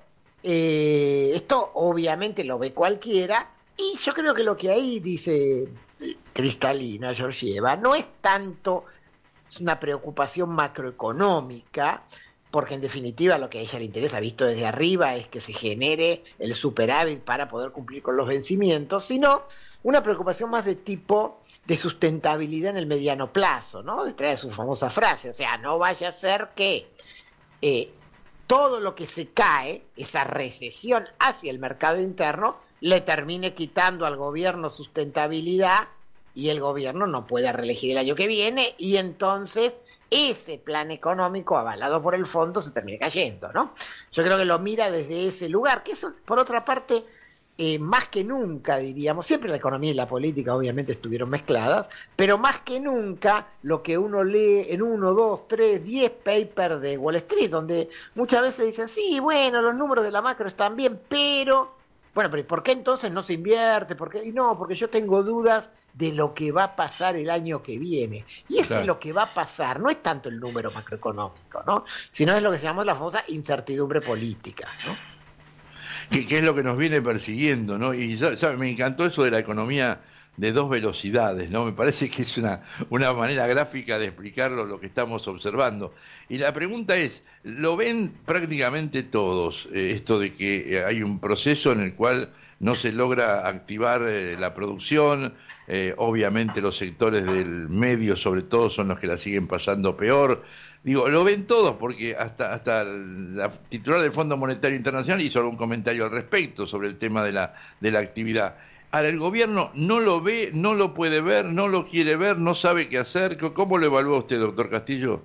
eh, esto obviamente lo ve cualquiera, y yo creo que lo que ahí dice Cristalina Georgieva no es tanto, es una preocupación macroeconómica, porque en definitiva lo que a ella le interesa, visto desde arriba, es que se genere el superávit para poder cumplir con los vencimientos, sino una preocupación más de tipo de sustentabilidad en el mediano plazo, ¿no? Trae su famosa frase, o sea, no vaya a ser que eh, todo lo que se cae, esa recesión hacia el mercado interno, le termine quitando al gobierno sustentabilidad y el gobierno no pueda reelegir el año que viene y entonces ese plan económico avalado por el fondo se termine cayendo, ¿no? Yo creo que lo mira desde ese lugar, que eso, por otra parte, Eh, más que nunca, diríamos, siempre la economía y la política obviamente estuvieron mezcladas, pero más que nunca lo que uno lee en uno, dos, tres, diez papers de Wall Street, donde muchas veces dicen, sí, bueno, los números de la macro están bien, pero, bueno, pero ¿por qué entonces no se invierte? ¿Por qué? Y no, porque yo tengo dudas de lo que va a pasar el año que viene. Y ese claro. Lo que va a pasar no es tanto el número macroeconómico, ¿no? Sino es lo que se llama la famosa incertidumbre política, ¿no? Que, que es lo que nos viene persiguiendo, ¿no? Y ¿sabe? Me encantó eso de la economía de dos velocidades, ¿no? Me parece que es una, una manera gráfica de explicarlo lo que estamos observando. Y la pregunta es, ¿lo ven prácticamente todos, eh, esto de que hay un proceso en el cual no se logra activar eh, la producción? Eh, obviamente los sectores del medio, sobre todo, son los que la siguen pasando peor. Digo, lo ven todos porque hasta hasta la titular del Fondo Monetario Internacional hizo algún comentario al respecto sobre el tema de la de la actividad. Ahora, el gobierno no lo ve, no lo puede ver, no lo quiere ver, no sabe qué hacer. ¿Cómo lo evalúa usted, doctor Castillo?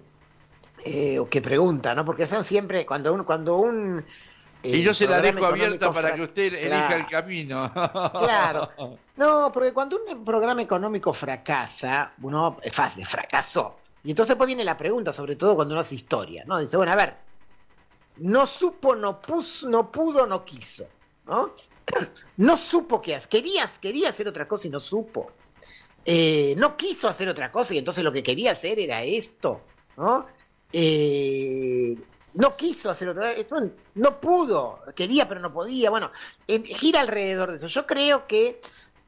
Eh, qué pregunta, ¿no? Porque son siempre, cuando un... Cuando un eh, y yo se la dejo abierta para que usted elija claro. el camino. Claro. No, porque cuando un programa económico fracasa, uno es fácil, fracasó. Y entonces pues viene la pregunta, sobre todo cuando uno hace historia, ¿no? Dice, bueno, a ver, no supo, no puso, no pudo, no quiso, ¿no? No supo qué hacer, quería, quería hacer otra cosa y no supo. Eh, no quiso hacer otra cosa y entonces lo que quería hacer era esto, ¿no? Eh, no quiso hacer otra cosa, no pudo, quería pero no podía, bueno, eh, gira alrededor de eso. Yo creo que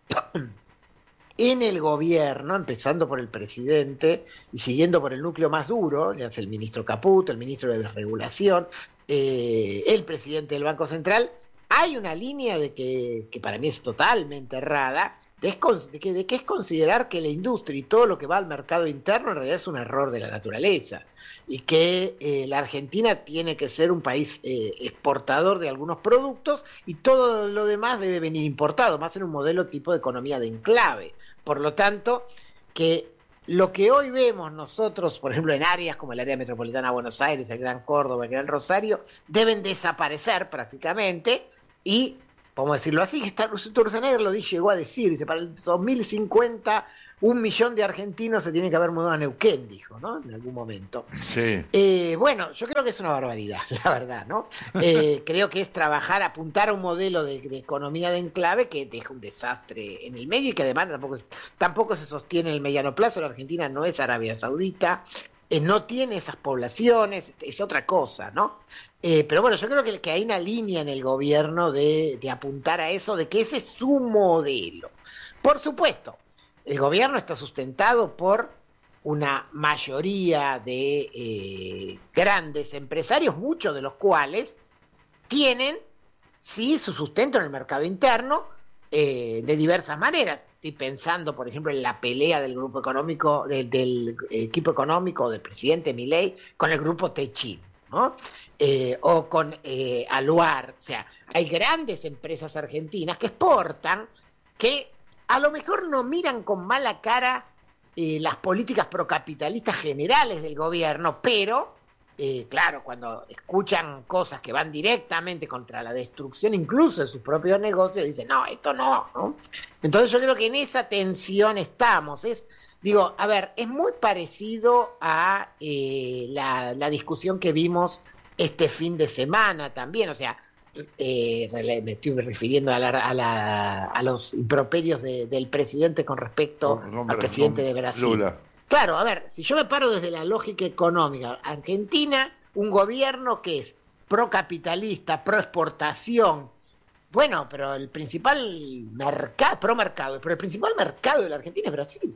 en el gobierno, empezando por el presidente y siguiendo por el núcleo más duro, ya sea el ministro Caputo, el ministro de Desregulación, eh, el presidente del Banco Central, hay una línea de que, que para mí es totalmente errada, de, de, que, de que es considerar que la industria y todo lo que va al mercado interno en realidad es un error de la naturaleza, y que eh, la Argentina tiene que ser un país eh, exportador de algunos productos y todo lo demás debe venir importado, más en un modelo tipo de economía de enclave. Por lo tanto, que lo que hoy vemos nosotros, por ejemplo, en áreas como el área metropolitana de Buenos Aires, el Gran Córdoba, el Gran Rosario, deben desaparecer prácticamente y podemos decirlo así, que Sturzenegger lo llegó a decir, dice, para el dos mil cincuenta un millón de argentinos se tiene que haber mudado a Neuquén, dijo, ¿no? En algún momento. Sí. Eh, bueno, yo creo que es una barbaridad, la verdad, ¿no? Eh, creo que es trabajar, apuntar a un modelo de, de economía de enclave que deja un desastre en el medio y que además tampoco, tampoco se sostiene en el mediano plazo. La Argentina no es Arabia Saudita, eh, no tiene esas poblaciones, es otra cosa, ¿no? Eh, pero bueno, yo creo que, que hay una línea en el gobierno de, de apuntar a eso, de que ese es su modelo. Por supuesto, el gobierno está sustentado por una mayoría de eh, grandes empresarios, muchos de los cuales tienen, sí, su sustento en el mercado interno eh, de diversas maneras. Estoy pensando, por ejemplo, en la pelea del grupo económico, del, del equipo económico del presidente Milei con el grupo Techin, ¿no? Eh, o con eh, Aluar. O sea, hay grandes empresas argentinas que exportan, que a lo mejor no miran con mala cara eh, las políticas procapitalistas generales del gobierno, pero, eh, claro, cuando escuchan cosas que van directamente contra la destrucción incluso de sus propios negocios, dicen, no, esto no, ¿no? Entonces yo creo que en esa tensión estamos. Es, digo, a ver, es muy parecido a eh, la, la discusión que vimos este fin de semana también, o sea, Eh, me estoy refiriendo a, la, a, la, a los improperios de, del presidente con respecto hombre, al presidente hombre, de Brasil. Lula. Claro, a ver, si yo me paro desde la lógica económica, Argentina, un gobierno que es procapitalista, pro exportación, bueno, pero el principal mercado, pro mercado, pero el principal mercado de la Argentina es Brasil.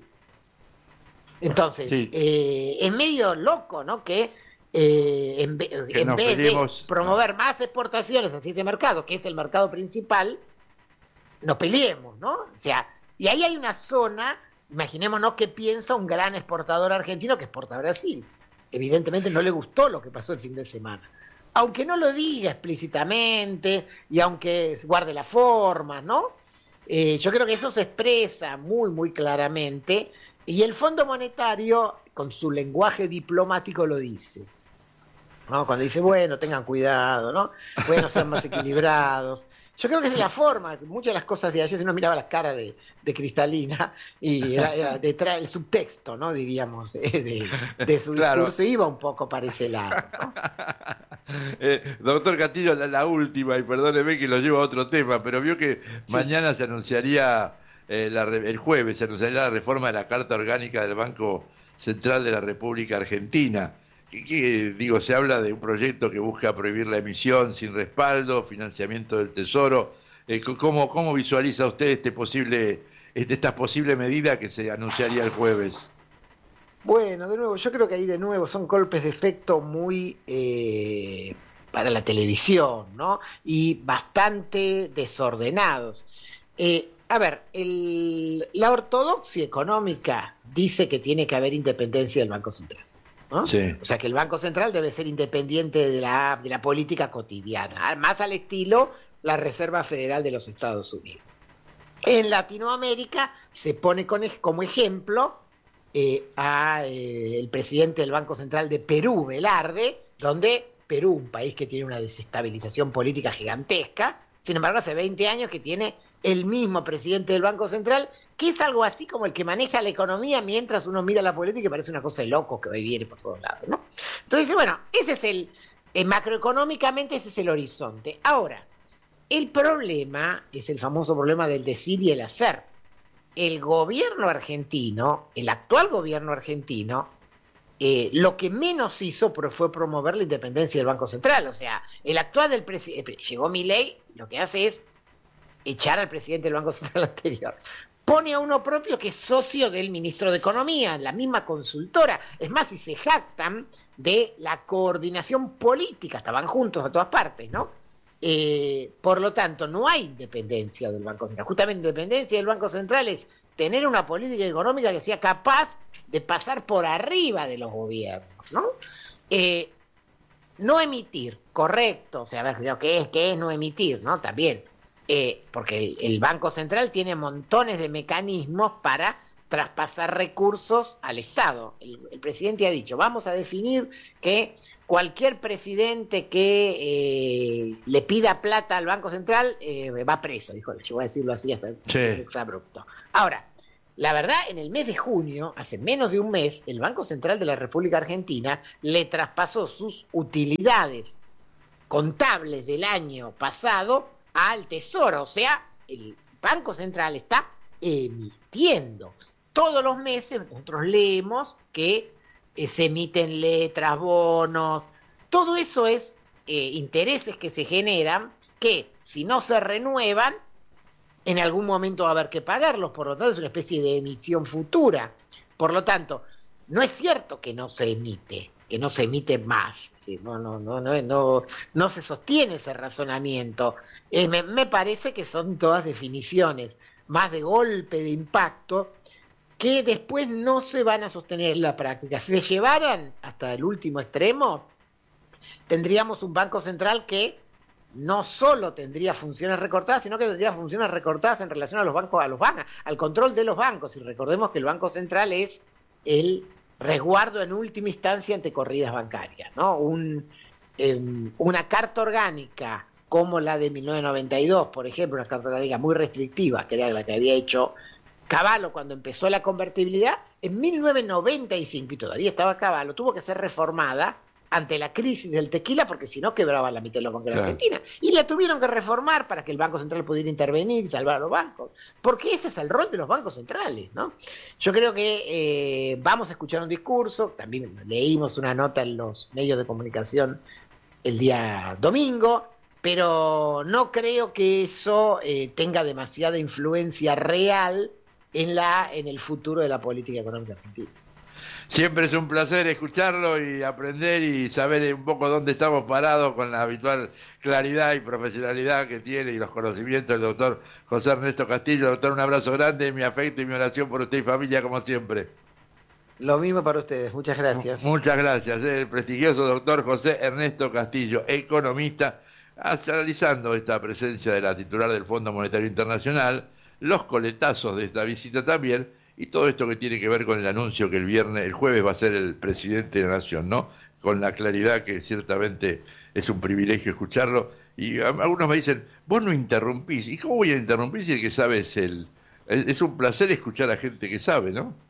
Entonces, sí. eh, es medio loco, ¿no? Que Eh, en, ve, en vez peleemos, de promover no. más exportaciones hacia ese mercado, que es el mercado principal, nos peleemos, ¿no? O sea, y ahí hay una zona, imaginémonos qué piensa un gran exportador argentino que exporta a Brasil. Evidentemente no le gustó lo que pasó el fin de semana. Aunque no lo diga explícitamente y aunque guarde la forma, ¿no? Eh, yo creo que eso se expresa muy, muy claramente, y el Fondo Monetario, con su lenguaje diplomático, lo dice. ¿No? Cuando dice, bueno, tengan cuidado, ¿no? Bueno, sean más equilibrados. Yo creo que es de la forma, muchas de las cosas de ayer, si uno miraba la cara de, de Cristalina y era, era detrás el subtexto, ¿no? Diríamos, de, de, de su claro. discurso iba un poco para ese lado, ¿no? eh, doctor Castillo, la, la última, y perdóneme que lo llevo a otro tema, pero vio que sí. mañana se anunciaría, eh, la, el jueves se anunciaría la reforma de la Carta Orgánica del Banco Central de la República Argentina. Que, digo, se habla de un proyecto que busca prohibir la emisión sin respaldo, financiamiento del Tesoro. Eh, ¿cómo, ¿Cómo visualiza usted este posible, este, esta posible medida que se anunciaría el jueves? Bueno, de nuevo, yo creo que ahí de nuevo son golpes de efecto muy eh, para la televisión, ¿no? Y bastante desordenados. Eh, a ver, el, la ortodoxia económica dice que tiene que haber independencia del Banco Central, ¿no? Sí. O sea, que el Banco Central debe ser independiente de la, de la política cotidiana, más al estilo la Reserva Federal de los Estados Unidos. En Latinoamérica se pone con, como ejemplo eh, a eh, el presidente del Banco Central de Perú, Velarde, donde Perú, un país que tiene una desestabilización política gigantesca, sin embargo hace veinte años que tiene el mismo presidente del Banco Central, que es algo así como el que maneja la economía mientras uno mira la política y parece una cosa de loco que va y viene por todos lados, ¿no? Entonces, bueno, ese es el, eh, macroeconómicamente ese es el horizonte. Ahora, el problema es el famoso problema del decir y el hacer. El gobierno argentino, el actual gobierno argentino, eh, lo que menos hizo fue promover la independencia del Banco Central. O sea, el actual del presidente, llegó Milei, lo que hace es echar al presidente del Banco Central anterior. Pone a uno propio que es socio del ministro de Economía, la misma consultora. Es más, si se jactan de la coordinación política, estaban juntos a todas partes, ¿no? Eh, por lo tanto, no hay independencia del Banco Central. Justamente independencia del Banco Central es tener una política económica que sea capaz de pasar por arriba de los gobiernos, ¿no? Eh, no emitir, correcto, o sea, a ver, ¿qué es, qué es no emitir, ¿no? También, eh, porque el, el Banco Central tiene montones de mecanismos para traspasar recursos al Estado. El, el presidente ha dicho, vamos a definir que cualquier presidente que eh, le pida plata al Banco Central eh, va preso, híjole, yo voy a decirlo así hasta sí. es exabrupto. Ahora, la verdad, en el mes de junio, hace menos de un mes, el Banco Central de la República Argentina le traspasó sus utilidades contables del año pasado al Tesoro, o sea, el Banco Central está emitiendo. Todos los meses nosotros leemos que eh, se emiten letras, bonos, todo eso es eh, intereses que se generan que si no se renuevan, en algún momento va a haber que pagarlos, por lo tanto es una especie de emisión futura. Por lo tanto, no es cierto que no se emite, que no se emite más. No, no, no, no, no, no se sostiene ese razonamiento. Eh, me, me parece que son todas definiciones más de golpe, de impacto, que después no se van a sostener en la práctica. Si se llevaran hasta el último extremo, tendríamos un Banco Central que no solo tendría funciones recortadas, sino que tendría funciones recortadas en relación a los bancos, a los bancos, al control de los bancos. Y recordemos que el Banco Central es el resguardo en última instancia ante corridas bancarias, ¿no? Un, eh, una carta orgánica como la de mil novecientos noventa y dos, por ejemplo, una carta orgánica muy restrictiva, que era la que había hecho Cavallo cuando empezó la convertibilidad, en mil novecientos noventa y cinco, y todavía estaba Cavallo, tuvo que ser reformada ante la crisis del tequila, porque si no quebraba la mitad de los bancos de la Argentina. Y la tuvieron que reformar para que el Banco Central pudiera intervenir y salvar a los bancos. Porque ese es el rol de los bancos centrales, ¿no? Yo creo que eh, vamos a escuchar un discurso, también leímos una nota en los medios de comunicación el día domingo, pero no creo que eso eh, tenga demasiada influencia real en, la, en el futuro de la política económica argentina. Siempre es un placer escucharlo y aprender y saber un poco dónde estamos parados con la habitual claridad y profesionalidad que tiene y los conocimientos del doctor José Ernesto Castillo. Doctor, un abrazo grande, mi afecto y mi oración por usted y familia, como siempre. Lo mismo para ustedes, muchas gracias. Muchas gracias. El prestigioso doctor José Ernesto Castillo, economista, analizando esta presencia de la titular del Fondo Monetario Internacional, los coletazos de esta visita también, y todo esto que tiene que ver con el anuncio que el viernes, el jueves va a ser el presidente de la Nación, ¿no? Con la claridad que ciertamente es un privilegio escucharlo. Y algunos me dicen, vos no interrumpís. ¿Y cómo voy a interrumpir si el que sabe es él? Es un placer escuchar a gente que sabe, ¿no?